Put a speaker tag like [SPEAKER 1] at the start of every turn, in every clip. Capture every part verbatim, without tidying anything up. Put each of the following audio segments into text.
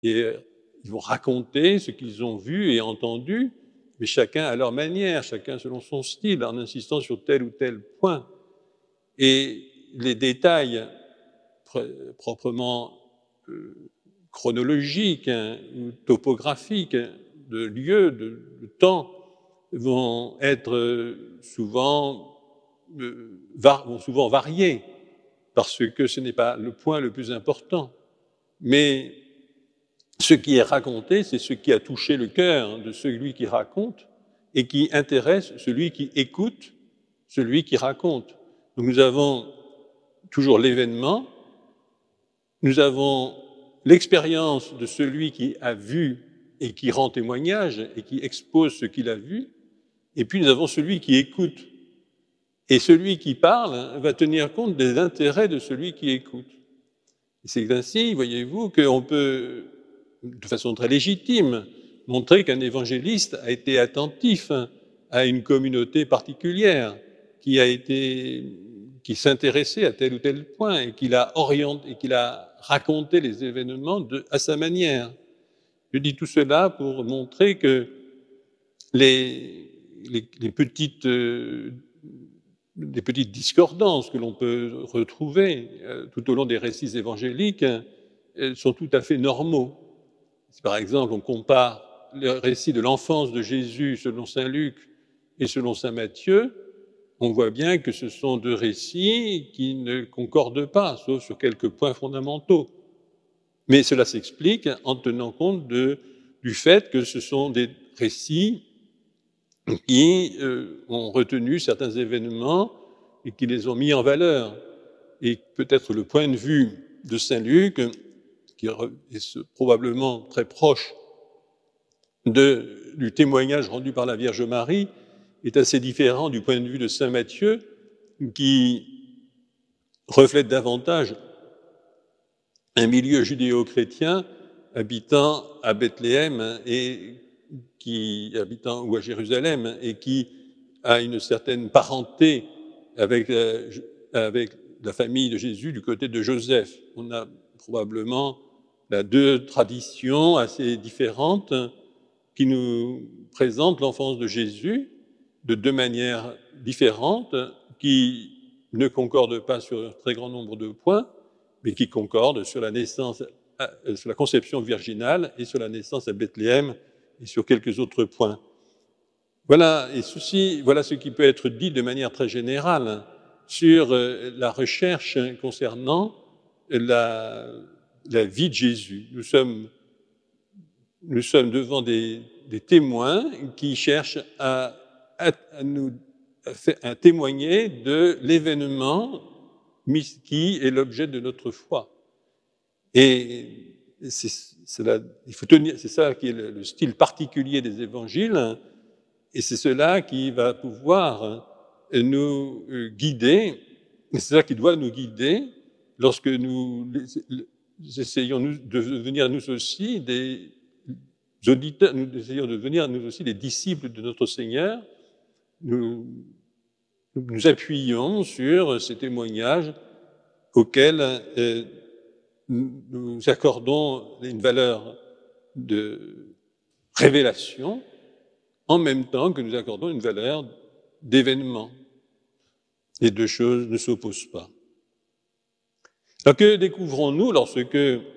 [SPEAKER 1] Et euh, ils vont raconter ce qu'ils ont vu et entendu, mais chacun à leur manière, chacun selon son style, en insistant sur tel ou tel point. Et les détails pr- proprement euh, chronologiques hein, ou topographiques hein, de lieux, de, de temps, vont être euh, souvent, euh, var- vont souvent varier, parce que ce n'est pas le point le plus important. Mais ce qui est raconté, c'est ce qui a touché le cœur de celui qui raconte et qui intéresse celui qui écoute, celui qui raconte. Donc nous avons toujours l'événement, nous avons l'expérience de celui qui a vu et qui rend témoignage et qui expose ce qu'il a vu, et puis nous avons celui qui écoute. Et celui qui parle va tenir compte des intérêts de celui qui écoute. Et c'est ainsi, voyez-vous, qu'on peut, de façon très légitime, montrer qu'un évangéliste a été attentif à une communauté particulière, qui a été, qui s'intéressait à tel ou tel point et qu'il a orienté, et qu'il a raconté les événements de, à sa manière. Je dis tout cela pour montrer que les, les, les petites euh, des petites discordances que l'on peut retrouver euh, tout au long des récits évangéliques euh, sont tout à fait normaux. Si par exemple on compare le récit de l'enfance de Jésus selon saint Luc et selon saint Matthieu, on voit bien que ce sont deux récits qui ne concordent pas, sauf sur quelques points fondamentaux. Mais cela s'explique en tenant compte de, du fait que ce sont des récits qui euh, ont retenu certains événements et qui les ont mis en valeur. Et peut-être le point de vue de saint Luc, qui est probablement très proche de, du témoignage rendu par la Vierge Marie, est assez différent du point de vue de saint Matthieu, qui reflète davantage un milieu judéo-chrétien habitant à Bethléem et qui habitant ou à Jérusalem et qui a une certaine parenté avec, euh, avec la famille de Jésus du côté de Joseph. On a probablement là, deux traditions assez différentes qui nous présentent l'enfance de Jésus de deux manières différentes qui ne concordent pas sur un très grand nombre de points, mais qui concordent sur la naissance, sur la conception virginale et sur la naissance à Bethléem et sur quelques autres points. Voilà, et ceci, voilà ce qui peut être dit de manière très générale sur la recherche concernant la, la vie de Jésus. Nous sommes, nous sommes devant des, des témoins qui cherchent à, à, à nous à faire, à témoigner de l'événement qui est l'objet de notre foi. Et c'est, c'est, là, il faut tenir, c'est ça qui est le, le style particulier des évangiles, et c'est cela qui va pouvoir nous guider, et c'est ça qui doit nous guider lorsque nous essayons de devenir nous aussi des auditeurs, nous essayons de devenir nous aussi des disciples de notre Seigneur. Nous nous appuyons sur ces témoignages auxquels euh, nous accordons une valeur de révélation en même temps que nous accordons une valeur d'événement. Les deux choses ne s'opposent pas. Alors que découvrons-nous lorsque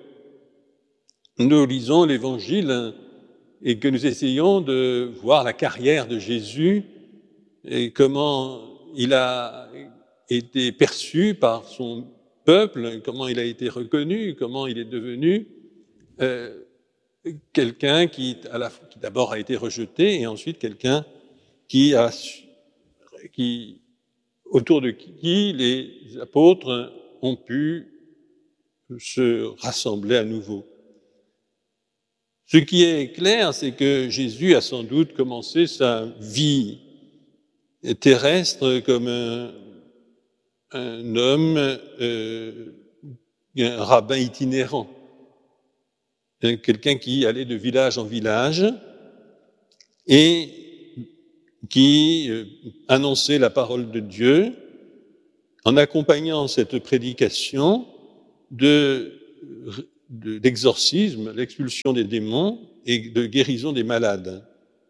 [SPEAKER 1] nous lisons l'Évangile et que nous essayons de voir la carrière de Jésus et comment il a été perçu par son peuple, comment il a été reconnu, comment il est devenu euh, quelqu'un qui, à la, qui d'abord a été rejeté et ensuite quelqu'un qui a, qui, autour de qui les apôtres ont pu se rassembler à nouveau. Ce qui est clair, c'est que Jésus a sans doute commencé sa vie terrestre comme un, un homme, euh, un rabbin itinérant, quelqu'un qui allait de village en village et qui euh, annonçait la parole de Dieu en accompagnant cette prédication de de, d'exorcisme, l'expulsion des démons et de guérison des malades.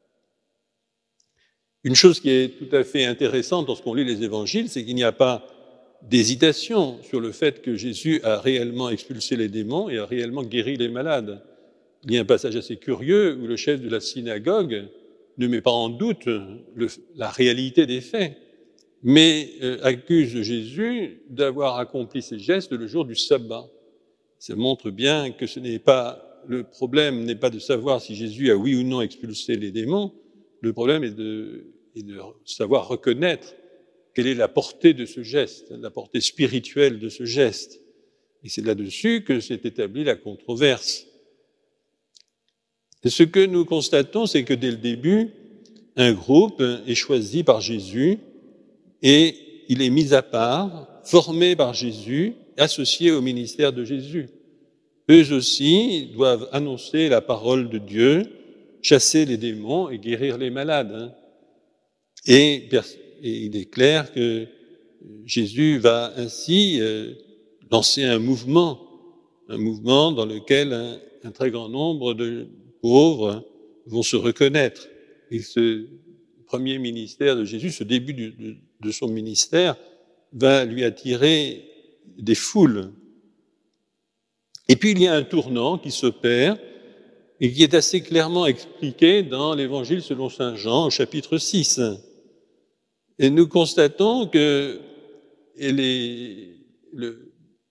[SPEAKER 1] Une chose qui est tout à fait intéressante lorsqu'on lit les évangiles, c'est qu'il n'y a pas d'hésitation sur le fait que Jésus a réellement expulsé les démons et a réellement guéri les malades. Il y a un passage assez curieux où le chef de la synagogue ne met pas en doute le, la réalité des faits, mais euh, accuse Jésus d'avoir accompli ces gestes le jour du sabbat. Ça montre bien que ce n'est pas, le problème n'est pas de savoir si Jésus a oui ou non expulsé les démons, le problème est de, est de savoir reconnaître quelle est la portée de ce geste, la portée spirituelle de ce geste. Et c'est là-dessus que s'est établie la controverse. Et ce que nous constatons, c'est que dès le début, un groupe est choisi par Jésus et il est mis à part, formé par Jésus, associé au ministère de Jésus. Eux aussi doivent annoncer la parole de Dieu, chasser les démons et guérir les malades. Et, et il est clair que Jésus va ainsi euh, lancer un mouvement, un mouvement dans lequel un, un très grand nombre de pauvres vont se reconnaître. Et ce premier ministère de Jésus, ce début de, de, de son ministère, va lui attirer des foules. Et puis il y a un tournant qui s'opère et qui est assez clairement expliqué dans l'Évangile selon saint Jean au chapitre six. Et nous constatons que les, le,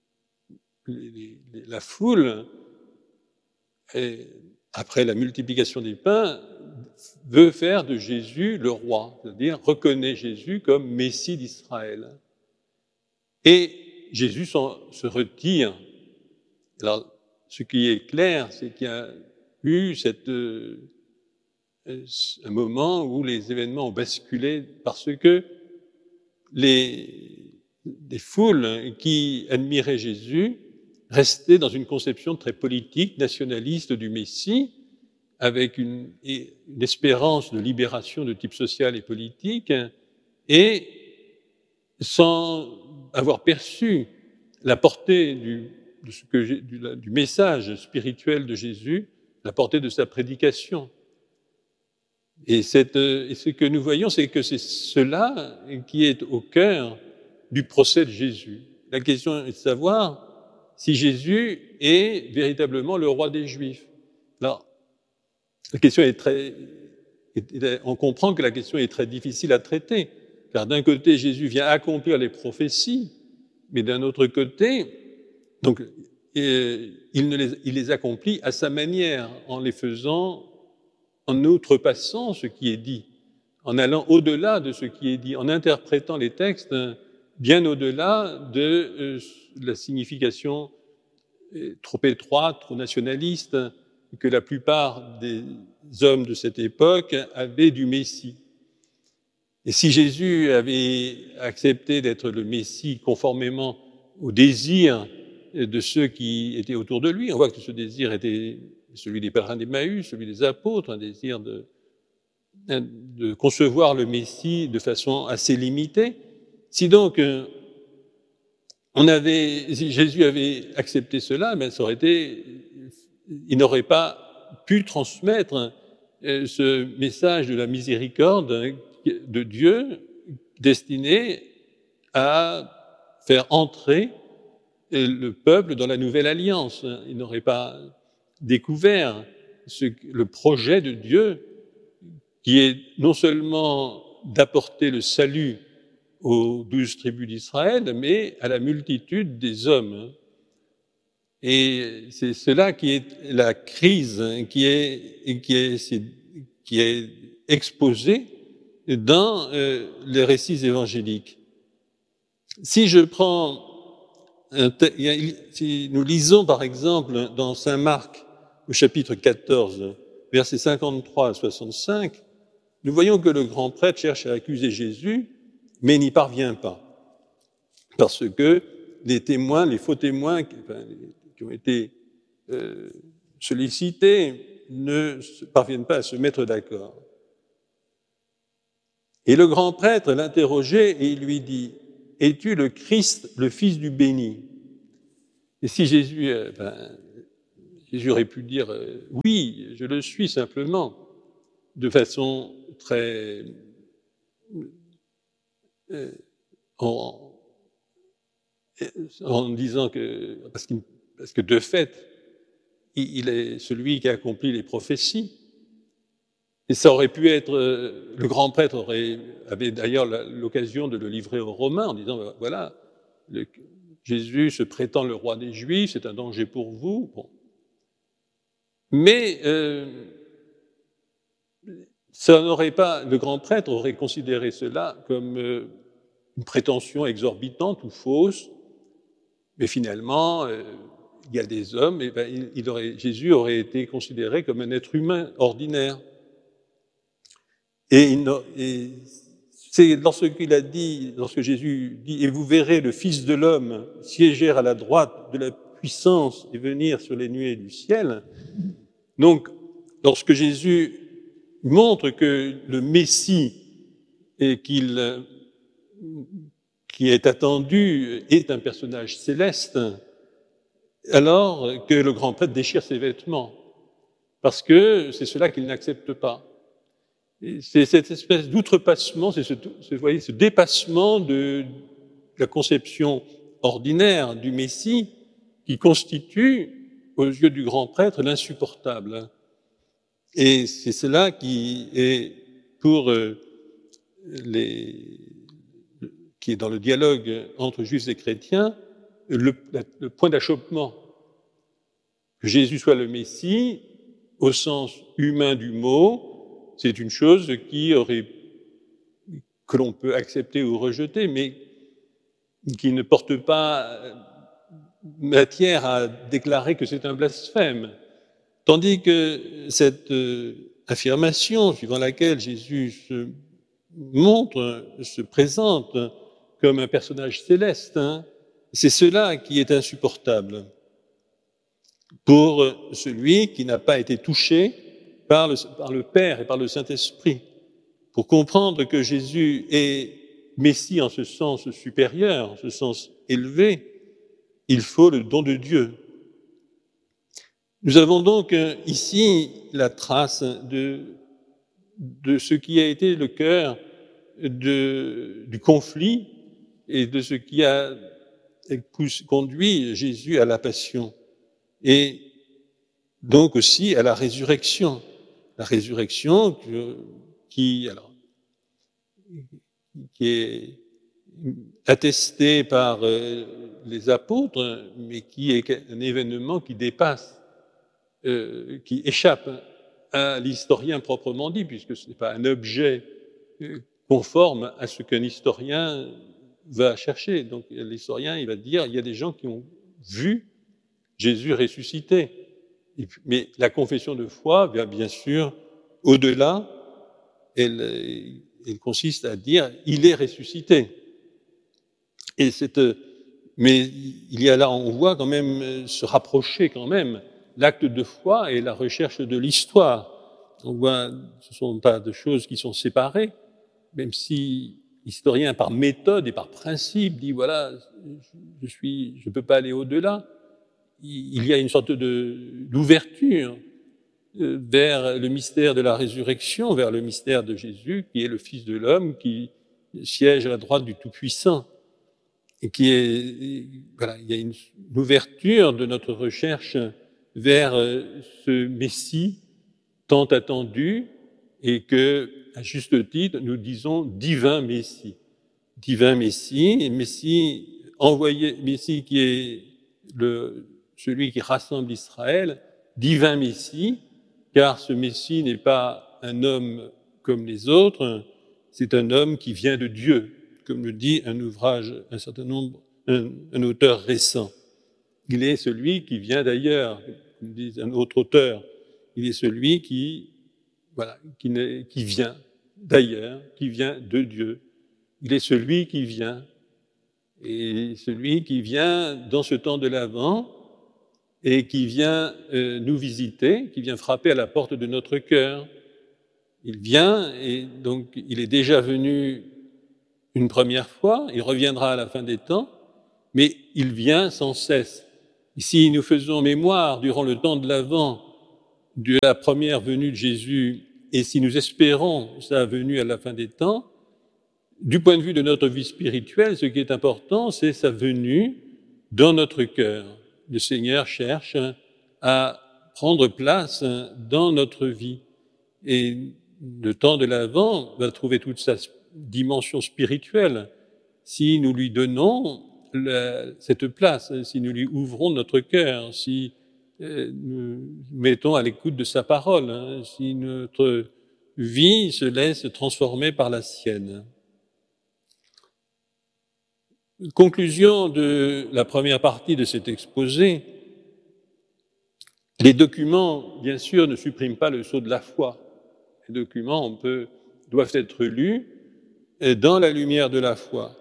[SPEAKER 1] les, la foule, et après la multiplication des pains, veut faire de Jésus le roi, c'est-à-dire reconnaît Jésus comme Messie d'Israël. Et Jésus se retire. Alors, ce qui est clair, c'est qu'il y a eu cette, euh, un moment où les événements ont basculé parce que les, les foules qui admiraient Jésus restaient dans une conception très politique, nationaliste du Messie, avec une, une espérance de libération de type social et politique, et sans avoir perçu la portée du, de ce que, du, du message spirituel de Jésus, la portée de sa prédication. Et, cette, et ce que nous voyons, c'est que c'est cela qui est au cœur du procès de Jésus. La question est de savoir si Jésus est véritablement le roi des Juifs. Alors, la question est très, on comprend que la question est très difficile à traiter, car d'un côté, Jésus vient accomplir les prophéties, mais d'un autre côté, donc, il, ne les, il les accomplit à sa manière, en les faisant, en outrepassant ce qui est dit, en allant au-delà de ce qui est dit, en interprétant les textes bien au-delà de euh, la signification euh, trop étroite, trop nationaliste, que la plupart des hommes de cette époque avaient du Messie. Et si Jésus avait accepté d'être le Messie conformément au désir de ceux qui étaient autour de lui, on voit que ce désir était celui des pèlerins d'Emmaüs, celui des apôtres, un désir de, de concevoir le Messie de façon assez limitée. Si donc on avait, si Jésus avait accepté cela, ben ça aurait été, il n'aurait pas pu transmettre ce message de la miséricorde de Dieu destiné à faire entrer le peuple dans la nouvelle alliance. Il n'aurait pas découvert ce, le projet de Dieu qui est non seulement d'apporter le salut aux douze tribus d'Israël, mais à la multitude des hommes. Et c'est cela qui est la crise qui est, qui est, qui est exposée dans euh, les récits évangéliques. Si je prends, un si nous lisons par exemple dans saint Marc au chapitre quatorze, versets cinquante-trois à soixante-cinq, nous voyons que le grand prêtre cherche à accuser Jésus, mais n'y parvient pas. Parce que les témoins, les faux témoins qui, enfin, qui ont été euh, sollicités ne parviennent pas à se mettre d'accord. Et le grand prêtre l'interrogeait et il lui dit « Es-tu le Christ, le Fils du béni ?» Et si Jésus, euh, ben, Jésus aurait pu dire euh, « oui, je le suis simplement », de façon très... Euh, en, en disant que... Parce, qu'il, parce que de fait, il est celui qui accomplit les prophéties. Et ça aurait pu être... Le grand prêtre aurait, avait d'ailleurs l'occasion de le livrer aux Romains en disant « voilà, le, Jésus se prétend le roi des Juifs, c'est un danger pour vous. » Bon. Mais euh, ça n'aurait pas, le grand prêtre aurait considéré cela comme euh, une prétention exorbitante ou fausse, mais finalement, euh, il y a des hommes, et ben, il, il aurait, Jésus aurait été considéré comme un être humain ordinaire. Et, il, et c'est lorsqu'il a dit, lorsque Jésus dit « Et vous verrez le Fils de l'homme siéger à la droite de la puissance et venir sur les nuées du ciel », donc, lorsque Jésus montre que le Messie et qu'il, qui est attendu est un personnage céleste, alors que le grand prêtre déchire ses vêtements, parce que c'est cela qu'il n'accepte pas. Et c'est cette espèce d'outrepassement, c'est ce, ce, vous voyez, ce dépassement de la conception ordinaire du Messie qui constitue, aux yeux du grand prêtre, l'insupportable. Et c'est cela qui est pour les, qui est dans le dialogue entre juifs et chrétiens, le, le point d'achoppement. Que Jésus soit le Messie, au sens humain du mot, c'est une chose qui aurait, que l'on peut accepter ou rejeter, mais qui ne porte pas matière à déclarer que c'est un blasphème. Tandis que cette euh, affirmation, suivant laquelle Jésus se montre, se présente comme un personnage céleste, hein, c'est cela qui est insupportable pour celui qui n'a pas été touché par le, par le Père et par le Saint-Esprit. Pour comprendre que Jésus est Messie en ce sens supérieur, en ce sens élevé, il faut le don de Dieu. Nous avons donc ici la trace de, de ce qui a été le cœur de, du conflit et de ce qui a conduit Jésus à la passion et donc aussi à la résurrection. La résurrection qui, alors, qui est attestée par les apôtres, mais qui est un événement qui dépasse Euh, qui échappe à l'historien proprement dit, puisque ce n'est pas un objet conforme à ce qu'un historien va chercher. Donc l'historien, il va dire, il y a des gens qui ont vu Jésus ressuscité. Mais la confession de foi vient bien sûr au-delà, elle, elle consiste à dire, il est ressuscité. Et cette, mais il y a là, on voit quand même se rapprocher quand même l'acte de foi et la recherche de l'histoire. On voit, ce ne sont pas de choses qui sont séparées, même si l'historien, par méthode et par principe, dit voilà, je suis, je peux pas aller au-delà. Il y a une sorte de, d'ouverture vers le mystère de la résurrection, vers le mystère de Jésus, qui est le Fils de l'homme, qui siège à la droite du Tout-Puissant. Et qui est, voilà, il y a une, une ouverture de notre recherche vers ce Messie tant attendu et que, à juste titre, nous disons divin Messie. Divin Messie, Messie envoyé, Messie qui est le, celui qui rassemble Israël, divin Messie, car ce Messie n'est pas un homme comme les autres, c'est un homme qui vient de Dieu, comme le dit un ouvrage, un certain nombre, un, un auteur récent. Il est celui qui vient d'ailleurs, comme dit un autre auteur, il est celui qui, voilà, qui, qui vient d'ailleurs, qui vient de Dieu. Il est celui qui vient, et celui qui vient dans ce temps de l'Avent et qui vient euh, nous visiter, qui vient frapper à la porte de notre cœur. Il vient, et donc il est déjà venu une première fois, il reviendra à la fin des temps, mais il vient sans cesse. Si nous faisons mémoire durant le temps de l'Avent de la première venue de Jésus, et si nous espérons sa venue à la fin des temps, du point de vue de notre vie spirituelle, ce qui est important, c'est sa venue dans notre cœur. Le Seigneur cherche à prendre place dans notre vie. Et le temps de l'Avent va trouver toute sa dimension spirituelle si nous lui donnons la, cette place, si nous lui ouvrons notre cœur, si euh, nous mettons à l'écoute de sa parole, hein, si notre vie se laisse transformer par la sienne. Conclusion de la première partie de cet exposé. Les documents, bien sûr, ne suppriment pas le sceau de la foi. Les documents on peut, doivent être lus dans la lumière de la foi.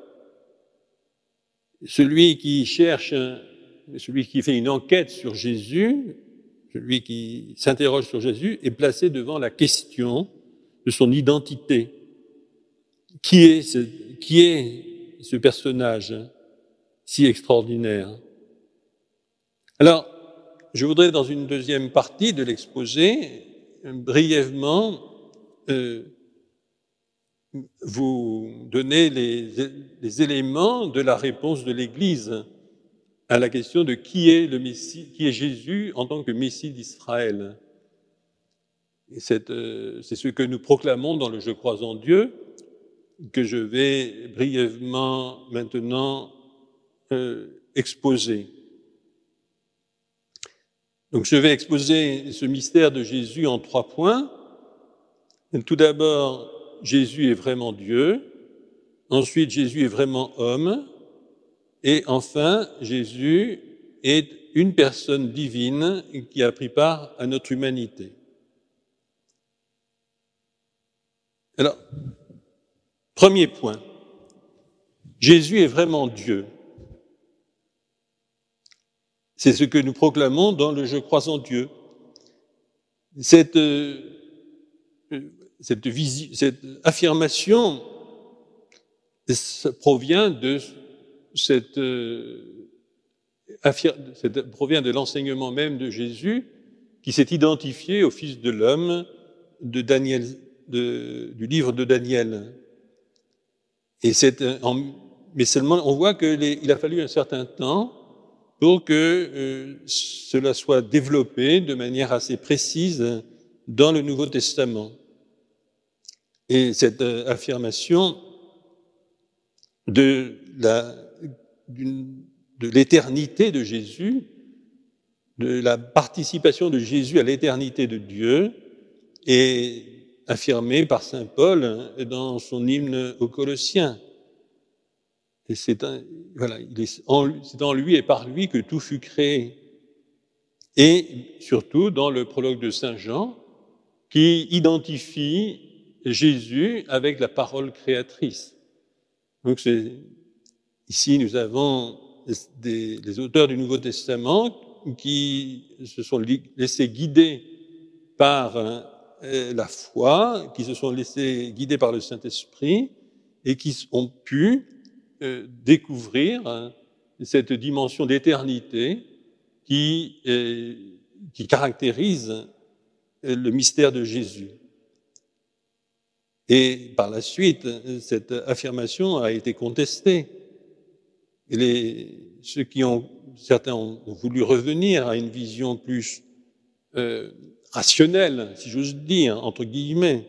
[SPEAKER 1] Celui qui cherche, celui qui fait une enquête sur Jésus, celui qui s'interroge sur Jésus, est placé devant la question de son identité. Qui est ce, qui est ce personnage si extraordinaire? Alors, je voudrais, dans une deuxième partie de l'exposé, brièvement euh, vous donner les, les éléments de la réponse de l'Église à la question de qui est le Messie, qui est Jésus en tant que Messie d'Israël. C'est euh, ce que nous proclamons dans le Je crois en Dieu, que je vais brièvement maintenant euh, exposer. Donc je vais exposer ce mystère de Jésus en trois points. Tout d'abord, Jésus est vraiment Dieu. Ensuite, Jésus est vraiment homme. Et enfin, Jésus est une personne divine qui a pris part à notre humanité. Alors, premier point, Jésus est vraiment Dieu. C'est ce que nous proclamons dans le « Je crois en Dieu ». Cette, euh, cette, visi- cette affirmation ça provient de cette, euh, affir- cette, provient de l'enseignement même de Jésus qui s'est identifié au Fils de l'homme de Daniel, de, du livre de Daniel. Et c'est en, mais seulement, on voit qu'il a fallu un certain temps pour que euh, cela soit développé de manière assez précise dans le Nouveau Testament. Et cette euh, affirmation de, la, de l'éternité de Jésus, de la participation de Jésus à l'éternité de Dieu, est affirmée par saint Paul dans son hymne aux Colossiens. Et c'est, un, voilà, il est en, c'est en lui et par lui que tout fut créé. Et surtout dans le prologue de saint Jean, qui identifie Jésus avec la parole créatrice. Donc c'est, ici nous avons des, des auteurs du Nouveau Testament qui se sont laissés guider par euh, la foi, qui se sont laissés guider par le Saint-Esprit et qui ont pu euh, découvrir hein, cette dimension d'éternité qui, euh, qui caractérise le mystère de Jésus. Et par la suite, cette affirmation a été contestée. Et les, ceux qui ont, certains ont, ont voulu revenir à une vision plus euh, rationnelle, si j'ose dire, entre guillemets.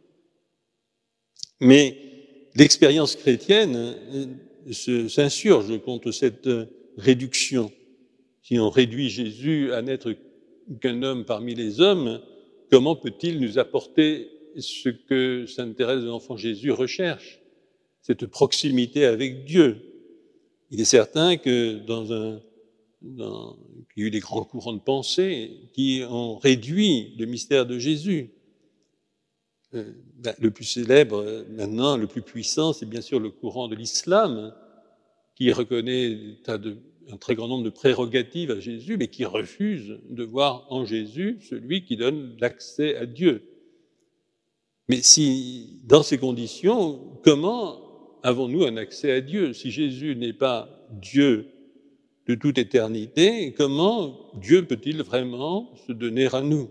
[SPEAKER 1] Mais l'expérience chrétienne se, s'insurge contre cette réduction. Si on réduit Jésus à n'être qu'un homme parmi les hommes, comment peut-il nous apporter ce que sainte Thérèse de l'Enfant Jésus recherche, cette proximité avec Dieu? Il est certain que dans un, dans, il y a eu des grands courants de pensée qui ont réduit le mystère de Jésus. Euh, ben, le plus célèbre maintenant, le plus puissant, c'est bien sûr le courant de l'islam, qui reconnaît de, un très grand nombre de prérogatives à Jésus, mais qui refuse de voir en Jésus celui qui donne l'accès à Dieu. Mais si, dans ces conditions, comment avons-nous un accès à Dieu? Si Jésus n'est pas Dieu de toute éternité, comment Dieu peut-il vraiment se donner à nous?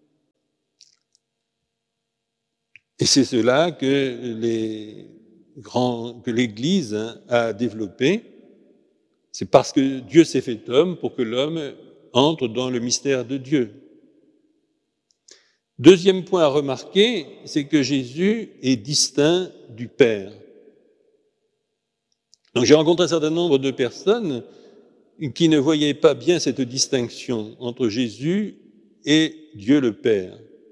[SPEAKER 1] Et c'est cela que les grands, que l'Église hein, a développé. C'est parce que Dieu s'est fait homme pour que l'homme entre dans le mystère de Dieu. Deuxième point à remarquer, c'est que Jésus est distinct du Père. Donc j'ai rencontré un certain nombre de personnes qui ne voyaient pas bien cette distinction entre Jésus et Dieu le Père.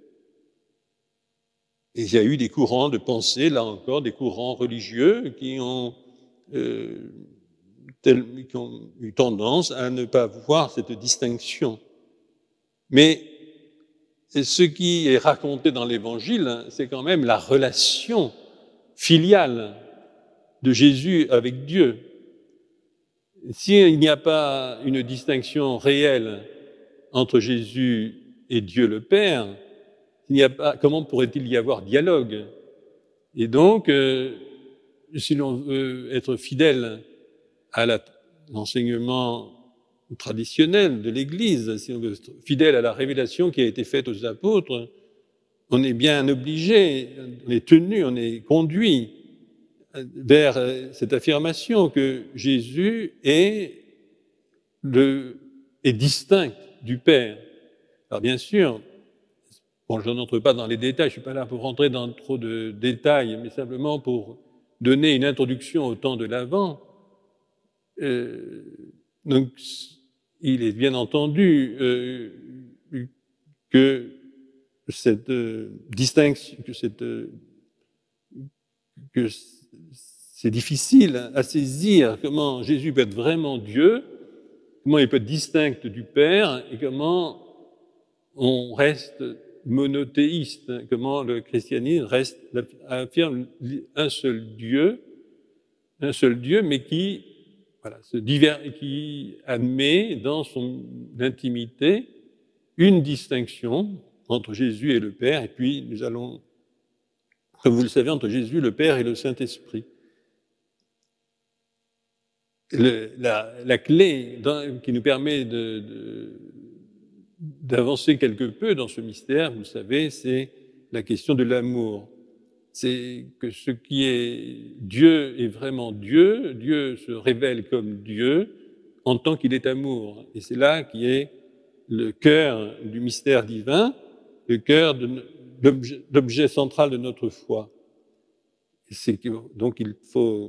[SPEAKER 1] Et il y a eu des courants de pensée, là encore, des courants religieux qui ont, euh, tel, qui ont eu tendance à ne pas voir cette distinction. Mais ce qui est raconté dans l'Évangile, c'est quand même la relation filiale de Jésus avec Dieu. S'il n'y a pas une distinction réelle entre Jésus et Dieu le Père, il n'y a pas, comment pourrait-il y avoir dialogue? Et donc, euh, si l'on veut être fidèle à la, l'enseignement traditionnel de l'Église, si on veut être fidèle à la révélation qui a été faite aux apôtres, on est bien obligé, on est tenu, on est conduit vers cette affirmation que Jésus est, le, est distinct du Père. Alors bien sûr, bon, je n'entre pas dans les détails, je ne suis pas là pour rentrer dans trop de détails, mais simplement pour donner une introduction au temps de l'Avent. Euh, donc, il est bien entendu euh, que cette euh, distinction, que, cette, euh, que c'est difficile à saisir comment Jésus peut être vraiment Dieu, comment il peut être distinct du Père et comment on reste monothéiste, comment le christianisme reste, affirme un seul Dieu, un seul Dieu, mais qui, voilà, se divers, qui admet dans son intimité une distinction entre Jésus et le Père, et puis nous allons, comme vous le savez, entre Jésus, le Père et le Saint-Esprit. Le, la, la clé dans, qui nous permet de, de, d'avancer quelque peu dans ce mystère, vous le savez, c'est la question de l'amour. C'est que ce qui est Dieu est vraiment Dieu, Dieu se révèle comme Dieu en tant qu'il est amour. Et c'est là qui est le cœur du mystère divin, le cœur de l'objet, l'objet central de notre foi. C'est que, donc il faut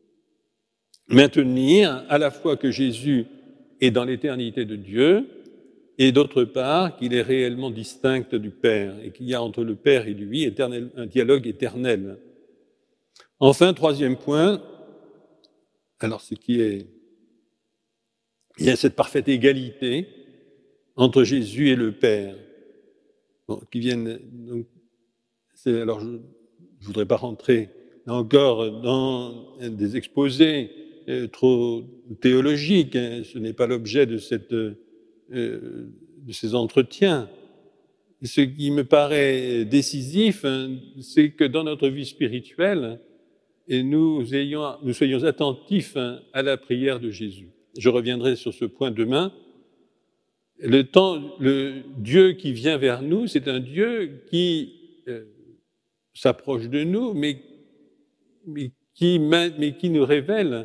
[SPEAKER 1] maintenir à la fois que Jésus est dans l'éternité de Dieu et d'autre part qu'il est réellement distinct du Père et qu'il y a entre le Père et lui éternel, un dialogue éternel. Enfin, troisième point, alors ce qui est, il y a cette parfaite égalité entre Jésus et le Père, bon, qui viennent, donc, c'est, alors je ne voudrais pas rentrer là encore dans des exposés euh, trop théologiques, hein, ce n'est pas l'objet de cette euh, de ces entretiens. Ce qui me paraît décisif, c'est que dans notre vie spirituelle, nous, ayons, nous soyons attentifs à la prière de Jésus. Je reviendrai sur ce point demain. Le temps, le Dieu qui vient vers nous, c'est un Dieu qui euh, s'approche de nous, mais, mais, qui, mais qui nous révèle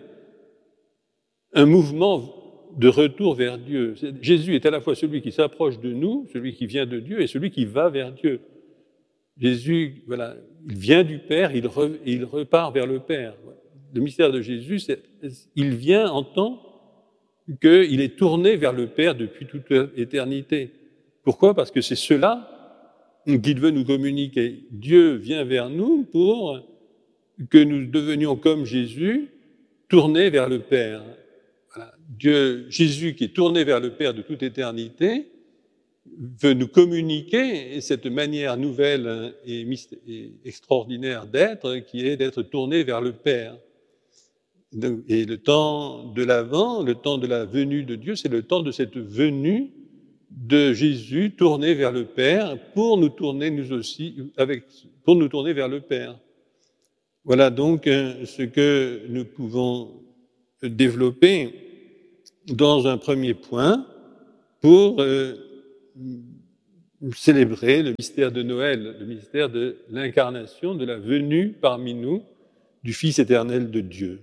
[SPEAKER 1] un mouvement de retour vers Dieu. Jésus est à la fois celui qui s'approche de nous, celui qui vient de Dieu, et celui qui va vers Dieu. Jésus, voilà, il vient du Père, il, re, il repart vers le Père. Le mystère de Jésus, c'est il vient en tant qu'il est tourné vers le Père depuis toute éternité. Pourquoi? Parce que c'est cela qu'il veut nous communiquer. Dieu vient vers nous pour que nous devenions comme Jésus, tournés vers le Père. Voilà. Dieu, Jésus qui est tourné vers le Père de toute éternité, veut nous communiquer cette manière nouvelle et, et extraordinaire d'être, qui est d'être tourné vers le Père. Et le temps de l'Avent, le temps de la venue de Dieu, c'est le temps de cette venue de Jésus tourné vers le Père pour nous tourner nous aussi, avec, pour nous tourner vers le Père. Voilà donc ce que nous pouvons développer dans un premier point, pour euh, célébrer le mystère de Noël, le mystère de l'incarnation, de la venue parmi nous du Fils éternel de Dieu.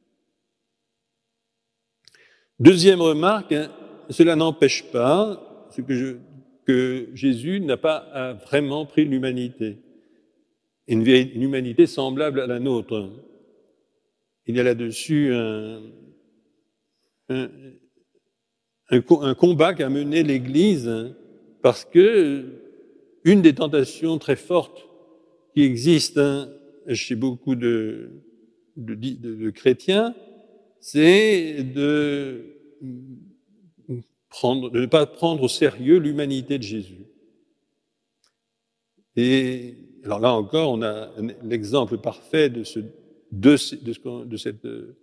[SPEAKER 1] Deuxième remarque, hein, cela n'empêche pas ce que, je, que Jésus n'a pas vraiment pris l'humanité, une, une humanité semblable à la nôtre. Il y a là-dessus un, un, un, un combat qu'a mené l'Église, hein, parce que une des tentations très fortes qui existent hein, chez beaucoup de, de, de, de chrétiens, c'est de, prendre, de ne pas prendre au sérieux l'humanité de Jésus. Et alors là encore, on a l'exemple parfait de, ce, de, de, de cette euh,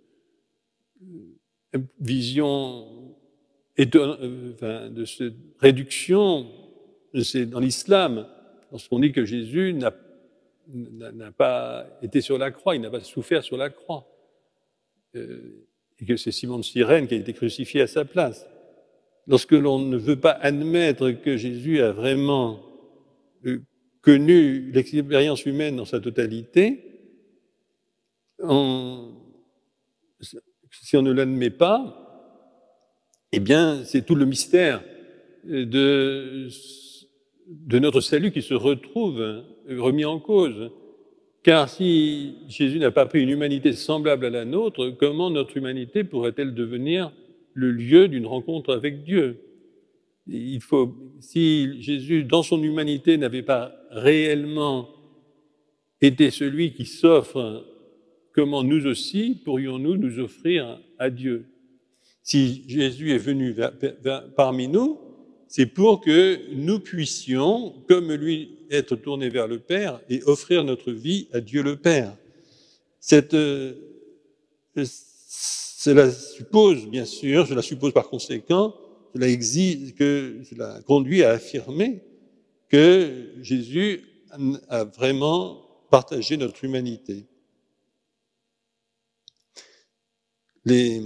[SPEAKER 1] vision, euh, enfin, de cette réduction, c'est dans l'islam, lorsqu'on dit que Jésus n'a, n'a pas été sur la croix, il n'a pas souffert sur la croix. Euh, et que c'est Simon de Cyrène qui a été crucifié à sa place. Lorsque l'on ne veut pas admettre que Jésus a vraiment euh, connu l'expérience humaine dans sa totalité, on, si on ne l'admet pas, eh bien, c'est tout le mystère de, de notre salut qui se retrouve remis en cause. Car si Jésus n'a pas pris une humanité semblable à la nôtre, comment notre humanité pourrait-elle devenir le lieu d'une rencontre avec Dieu? Il faut, si Jésus, dans son humanité, n'avait pas réellement été celui qui s'offre, comment nous aussi pourrions-nous nous offrir à Dieu? Si Jésus est venu vers, vers, parmi nous, c'est pour que nous puissions, comme lui, être tournés vers le Père et offrir notre vie à Dieu le Père. Cette, euh, cela suppose, bien sûr, cela suppose par conséquent, cela exige, que cela conduit à affirmer que Jésus a vraiment partagé notre humanité. Les,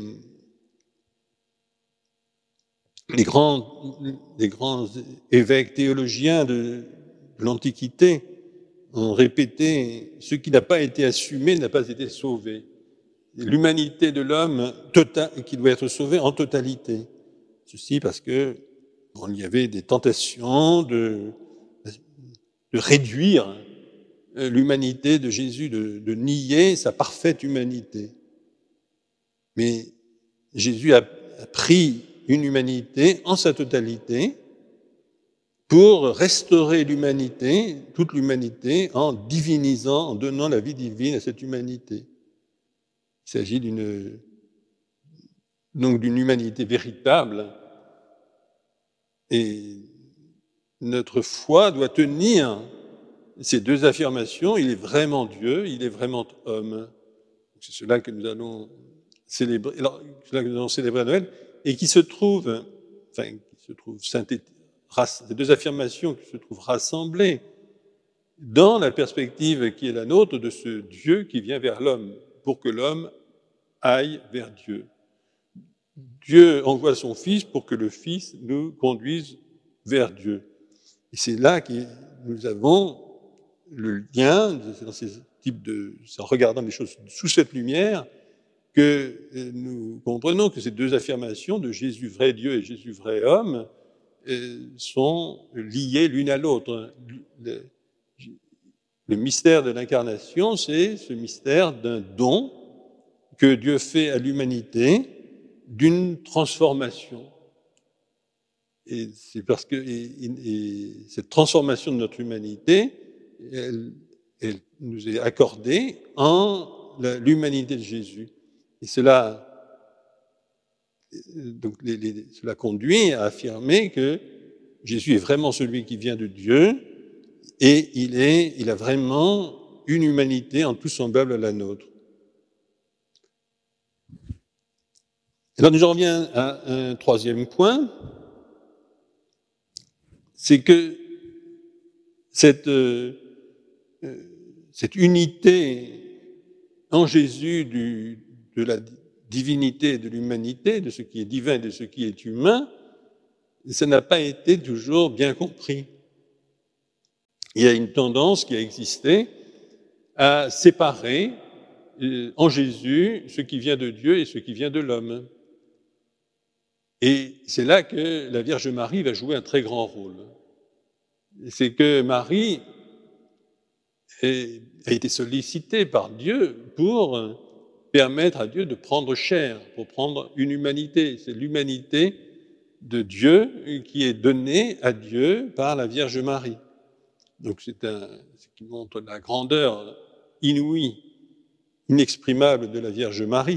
[SPEAKER 1] les, grands, les grands évêques théologiens de, de l'Antiquité ont répété « ce qui n'a pas été assumé n'a pas été sauvé ». L'humanité de l'homme tota, qui doit être sauvée en totalité. Ceci parce que bon, il y avait des tentations de, de réduire l'humanité de Jésus, de, de nier sa parfaite humanité. Mais Jésus a, a pris une humanité en sa totalité pour restaurer l'humanité, toute l'humanité, en divinisant, en donnant la vie divine à cette humanité. Il s'agit d'une, donc d'une humanité véritable. Et notre foi doit tenir ces deux affirmations. Il est vraiment Dieu, il est vraiment homme. C'est cela que nous allons célébrer, alors, cela que nous allons célébrer à Noël, et qui se trouve, enfin, qui se trouve synthétique, ces deux affirmations qui se trouvent rassemblées dans la perspective qui est la nôtre de ce Dieu qui vient vers l'homme, pour que l'homme aille vers Dieu. Dieu envoie son Fils pour que le Fils nous conduise vers Dieu. Et c'est là que nous avons le lien, dans ces types de, en regardant les choses sous cette lumière, que nous comprenons que ces deux affirmations de Jésus vrai Dieu et Jésus vrai homme sont liées l'une à l'autre. Le, le mystère de l'incarnation, c'est ce mystère d'un don que Dieu fait à l'humanité, d'une transformation. Et c'est parce que et, et cette transformation de notre humanité, elle, elle nous est accordée en la, l'humanité de Jésus. Et cela, donc les, les, cela conduit à affirmer que Jésus est vraiment celui qui vient de Dieu et il, est, il a vraiment une humanité en tout semblable à la nôtre. Alors, j'en reviens à un troisième point, c'est que cette, euh, cette unité en Jésus du, de la divinité et de l'humanité, de ce qui est divin et de ce qui est humain, ça n'a pas été toujours bien compris. Il y a une tendance qui a existé à séparer euh, en Jésus ce qui vient de Dieu et ce qui vient de l'homme. Et c'est là que la Vierge Marie va jouer un très grand rôle. C'est que Marie est, a été sollicitée par Dieu pour permettre à Dieu de prendre chair, pour prendre une humanité. C'est l'humanité de Dieu qui est donnée à Dieu par la Vierge Marie. Donc c'est un, ce qui montre la grandeur inouïe, inexprimable de la Vierge Marie.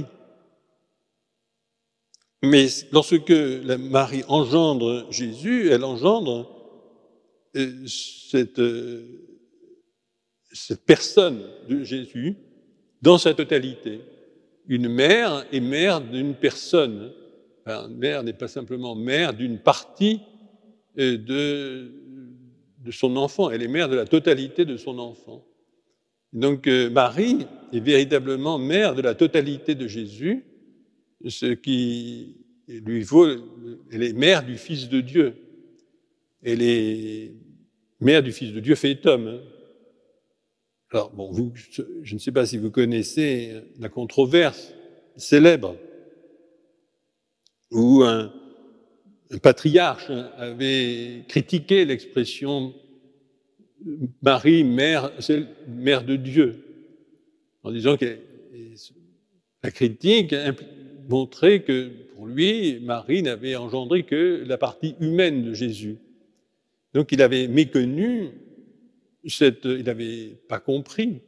[SPEAKER 1] Mais lorsque la Marie engendre Jésus, elle engendre euh, cette, euh, cette personne de Jésus dans sa totalité. Une mère est mère d'une personne. Enfin, mère n'est pas simplement mère d'une partie euh, de, de son enfant, elle est mère de la totalité de son enfant. Donc euh, Marie est véritablement mère de la totalité de Jésus, ce qui lui vaut, elle est mère du Fils de Dieu. Elle est mère du Fils de Dieu fait homme. Alors, bon, vous, je ne sais pas si vous connaissez la controverse célèbre où un, un patriarche avait critiqué l'expression Marie, mère, c'est mère de Dieu, en disant que la critique montrait que pour lui, Marie n'avait engendré que la partie humaine de Jésus. Donc il avait méconnu, cette, il n'avait pas compris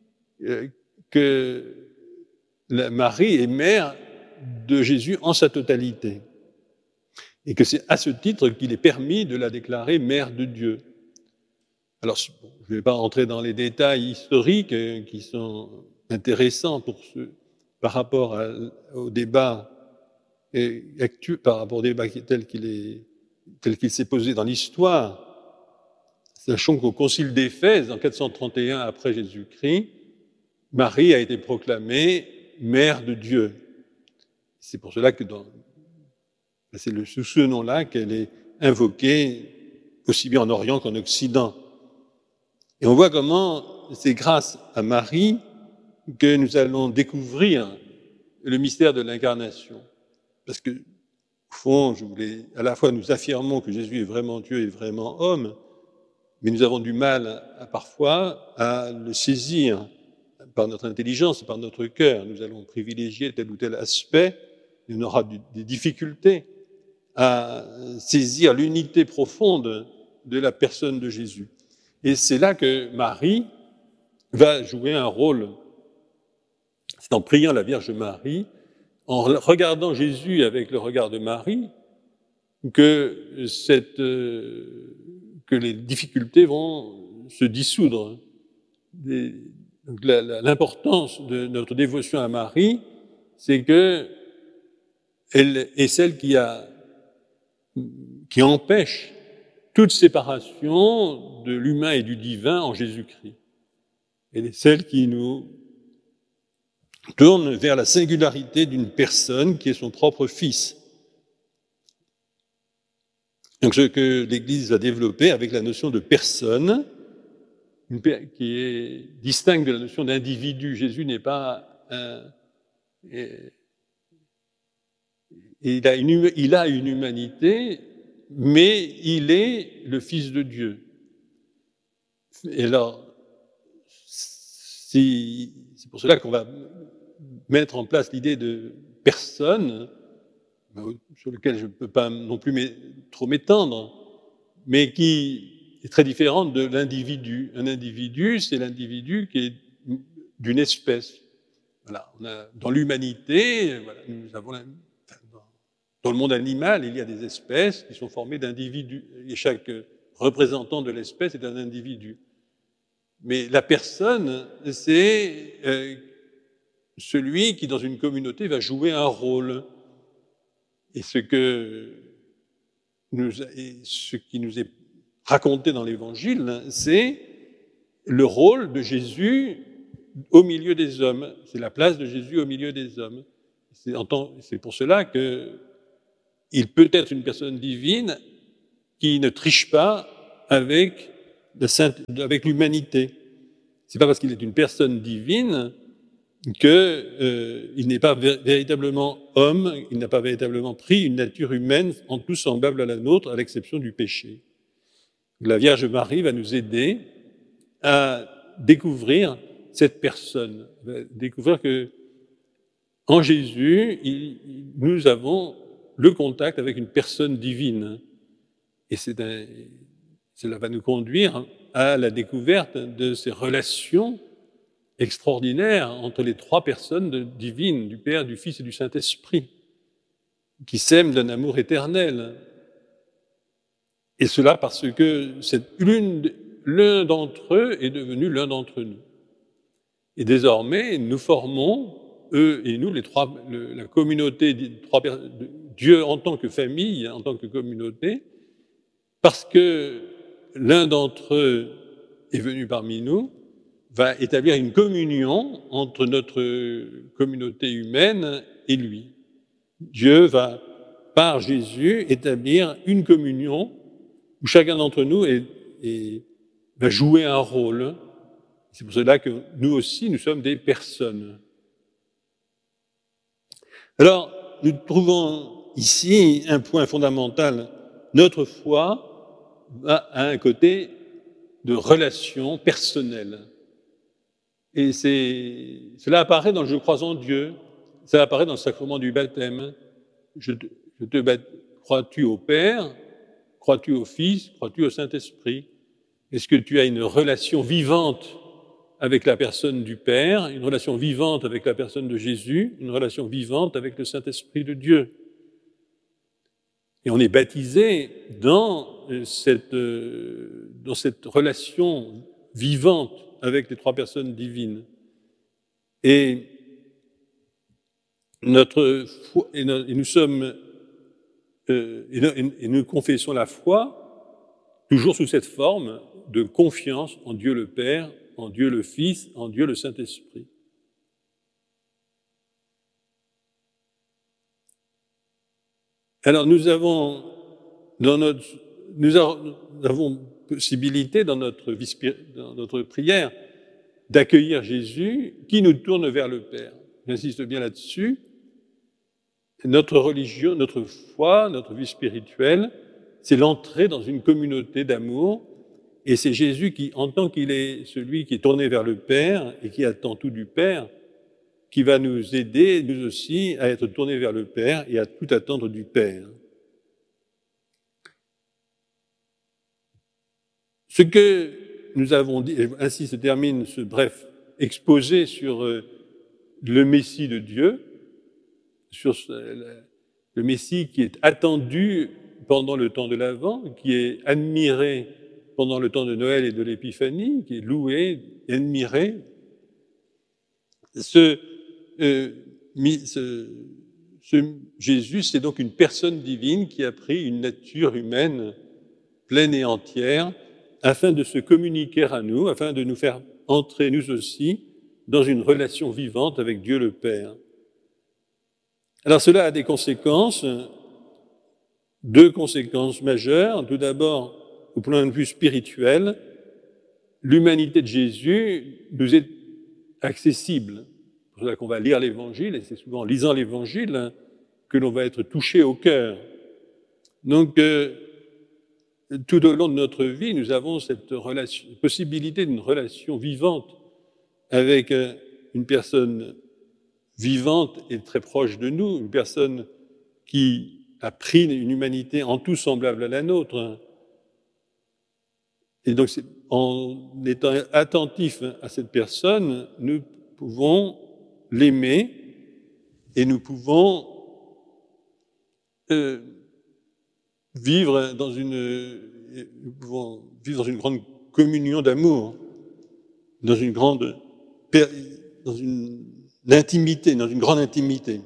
[SPEAKER 1] que la Marie est mère de Jésus en sa totalité. Et que c'est à ce titre qu'il est permis de la déclarer mère de Dieu. Alors, je ne vais pas entrer dans les détails historiques qui sont intéressants pour ce, par rapport à, au débat actuel, par rapport au débat tel qu'il est, tel qu'il s'est posé dans l'histoire. Sachons qu'au Concile d'Éphèse, en quatre cent trente et un après Jésus-Christ, Marie a été proclamée mère de Dieu. C'est pour cela que dans, c'est le, sous ce nom-là qu'elle est invoquée aussi bien en Orient qu'en Occident. Et on voit comment c'est grâce à Marie que nous allons découvrir le mystère de l'incarnation. Parce que, au fond, je voulais, à la fois nous affirmons que Jésus est vraiment Dieu et vraiment homme, mais nous avons du mal à, parfois à le saisir par notre intelligence et par notre cœur. Nous allons privilégier tel ou tel aspect, et on aura du, des difficultés à saisir l'unité profonde de la personne de Jésus. Et c'est là que Marie va jouer un rôle. C'est en priant la Vierge Marie, en regardant Jésus avec le regard de Marie, que, cette, euh, que les difficultés vont se dissoudre. Et, donc la, la, l'importance de notre dévotion à Marie, c'est que elle est celle qui, a, qui empêche toute séparation de l'humain et du divin en Jésus-Christ. Elle est celle qui nous tourne vers la singularité d'une personne qui est son propre Fils. Donc ce que l'Église va développer avec la notion de personne, une, qui est distincte de la notion d'individu. Jésus n'est pas un... Il a, une, il a une humanité, mais il est le Fils de Dieu. Et alors, si, c'est pour cela qu'on va mettre en place l'idée de personne, sur lequel je ne peux pas non plus trop m'étendre, mais qui est très différente de l'individu. Un individu, c'est l'individu qui est d'une espèce. Voilà, on a, dans l'humanité, voilà, nous avons, dans le monde animal, il y a des espèces qui sont formées d'individus, et chaque représentant de l'espèce est un individu. Mais la personne, c'est euh, celui qui, dans une communauté, va jouer un rôle. Et ce, que nous, et ce qui nous est raconté dans l'Évangile, c'est le rôle de Jésus au milieu des hommes. C'est la place de Jésus au milieu des hommes. c'est, c'est pour cela qu'il peut être une personne divine qui ne triche pas avec, la sainte, avec l'humanité. C'est pas parce qu'il est une personne divine qu'il euh, n'est pas vé- véritablement homme, il n'a pas véritablement pris une nature humaine en tout semblable à la nôtre, à l'exception du péché. La Vierge Marie va nous aider à découvrir cette personne, va découvrir que en Jésus, il, nous avons le contact avec une personne divine. Et c'est un, cela va nous conduire à la découverte de ces relations extraordinaires entre les trois personnes de, divines, du Père, du Fils et du Saint-Esprit, qui s'aiment d'un amour éternel. Et cela parce que cette, l'une, l'un d'entre eux est devenu l'un d'entre nous. Et désormais, nous formons, eux et nous, les trois, le, la communauté, des trois, de Dieu en tant que famille, en tant que communauté, parce que l'un d'entre eux est venu parmi nous, va établir une communion entre notre communauté humaine et lui. Dieu va, par Jésus, établir une communion où chacun d'entre nous est, est, va jouer un rôle. C'est pour cela que nous aussi, nous sommes des personnes. Alors, nous trouvons ici un point fondamental. Notre foi a un côté de relation personnelle. Et c'est, cela apparaît dans le « je crois en Dieu », ça apparaît dans le sacrement du baptême. Je te, je te bat, crois-tu au Père? Crois-tu au Fils? Crois-tu au Saint-Esprit? Est-ce que tu as une relation vivante avec la personne du Père, une relation vivante avec la personne de Jésus, une relation vivante avec le Saint-Esprit de Dieu? Et on est baptisé dans cette, dans cette relation vivante avec les trois personnes divines. Et, notre foi, et, nous, et nous sommes, euh, et, et nous confessons la foi toujours sous cette forme de confiance en Dieu le Père, en Dieu le Fils, en Dieu le Saint-Esprit. Alors nous avons, dans notre, nous avons possibilité dans notre, dans notre prière d'accueillir Jésus qui nous tourne vers le Père. J'insiste bien là-dessus. Notre religion, notre foi, notre vie spirituelle, c'est l'entrée dans une communauté d'amour. Et c'est Jésus qui, en tant qu'il est celui qui est tourné vers le Père et qui attend tout du Père, qui va nous aider, nous aussi, à être tournés vers le Père et à tout attendre du Père. Ce que nous avons dit, et ainsi se termine ce bref exposé sur le Messie de Dieu, sur le Messie qui est attendu pendant le temps de l'Avent, qui est admiré pendant le temps de Noël et de l'Épiphanie, qui est loué, admiré. Ce, euh, ce, ce Jésus, c'est donc une personne divine qui a pris une nature humaine pleine et entière, afin de se communiquer à nous, afin de nous faire entrer, nous aussi, dans une relation vivante avec Dieu le Père. Alors cela a des conséquences, deux conséquences majeures. Tout d'abord, au point de vue spirituel, l'humanité de Jésus nous est accessible. C'est pour cela qu'on va lire l'Évangile, et c'est souvent en lisant l'Évangile que l'on va être touché au cœur. Donc, euh, tout au long de notre vie, nous avons cette relation, possibilité d'une relation vivante avec une personne vivante et très proche de nous, une personne qui a pris une humanité en tout semblable à la nôtre. Et donc, en étant attentifs à cette personne, nous pouvons l'aimer et nous pouvons euh, vivre dans une, nous pouvons vivre dans une grande communion d'amour, dans une grande, dans une intimité, dans une grande intimité.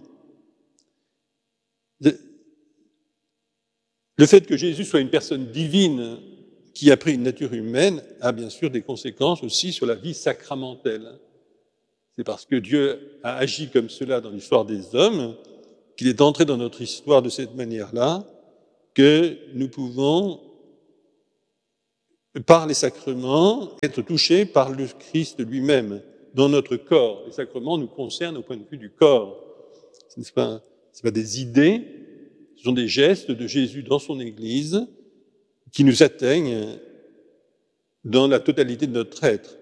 [SPEAKER 1] Le fait que Jésus soit une personne divine qui a pris une nature humaine a bien sûr des conséquences aussi sur la vie sacramentelle. C'est parce que Dieu a agi comme cela dans l'histoire des hommes, qu'il est entré dans notre histoire de cette manière-là, que nous pouvons, par les sacrements, être touchés par le Christ lui-même dans notre corps. Les sacrements nous concernent au point de vue du corps. Ce ne sont pas, ce pas des idées, ce sont des gestes de Jésus dans son Église qui nous atteignent dans la totalité de notre être.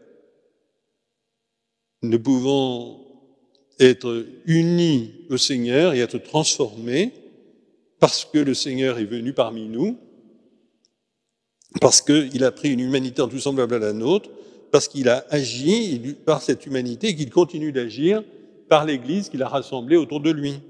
[SPEAKER 1] Nous pouvons être unis au Seigneur et être transformés parce que le Seigneur est venu parmi nous, parce qu'il a pris une humanité en tout semblable à la nôtre, parce qu'il a agi par cette humanité et qu'il continue d'agir par l'Église qu'il a rassemblée autour de lui.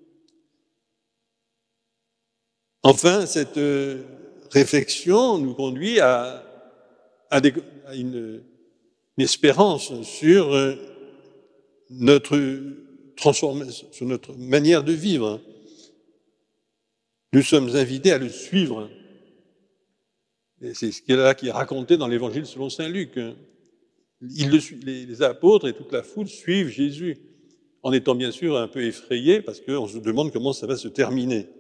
[SPEAKER 1] Enfin, cette réflexion nous conduit à, à, des, à une, une espérance sur notre transformation, sur notre manière de vivre. Nous sommes invités à le suivre. Et c'est ce qui est là qui est raconté dans l'Évangile selon saint Luc. Il le, les, les apôtres et toute la foule suivent Jésus, en étant bien sûr un peu effrayés parce qu'on se demande comment ça va se terminer.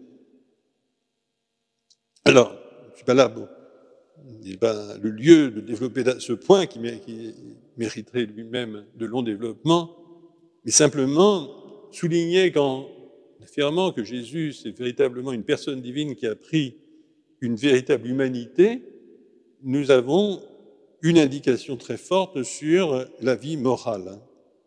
[SPEAKER 1] Alors, je ne suis pas là, bon, il n'est pas le lieu de développer ce point qui, qui mériterait lui-même de long développement, mais simplement souligner qu'en affirmant que Jésus, c'est véritablement une personne divine qui a pris une véritable humanité, nous avons une indication très forte sur la vie morale.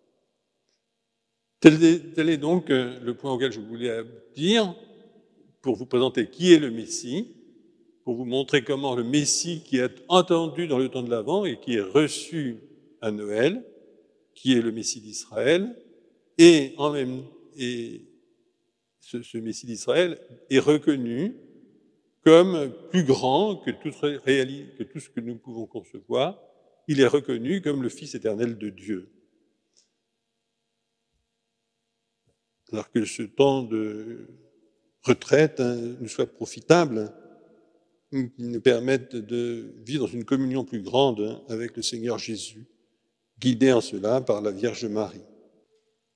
[SPEAKER 1] Tel est, tel est donc le point auquel je voulais aboutir pour vous présenter qui est le Messie, pour vous montrer comment le Messie qui est entendu dans le temps de l'Avent et qui est reçu à Noël, qui est le Messie d'Israël, et en même et ce, ce Messie d'Israël est reconnu comme plus grand que tout, que tout ce que nous pouvons concevoir. Il est reconnu comme le Fils éternel de Dieu. Alors que ce temps de retraite hein, nous soit profitable, qui nous permette de vivre dans une communion plus grande hein, avec le Seigneur Jésus, guidé en cela par la Vierge Marie.